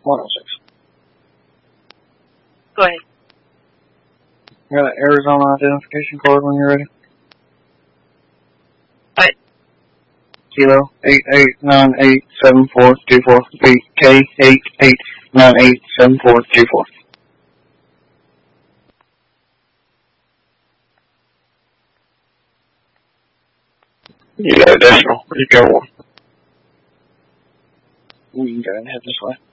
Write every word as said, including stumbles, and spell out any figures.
one oh six. Go ahead. I got an Arizona identification card when you're ready. What? Kilo eight eight nine eight seven four two four. B K eight eight nine eight seven four two four. You got a decimal. You got one. You can go ahead and head this way.